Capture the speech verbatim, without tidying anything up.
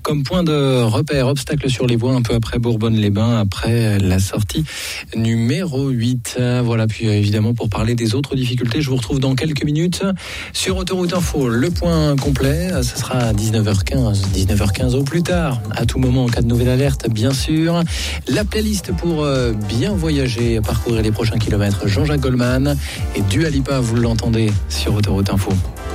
comme point de repère. Obstacle sur les voies un peu après Bourbonne-les-Bains, après la sortie numéro huit. Voilà, puis évidemment pour parler des autres difficultés, je vous retrouve dans quelques minutes sur Autoroute Info. Le point complet, ce sera à dix-neuf heures quinze, dix-neuf heures quinze au plus tard, à tout moment en cas de nouvelle alerte, bien sûr. La playlist pour bien voyager, parcourir les prochains kilomètres, Jean-Jacques Goldman et Dua Lipa, vous l'entendez sur Autoroute Info.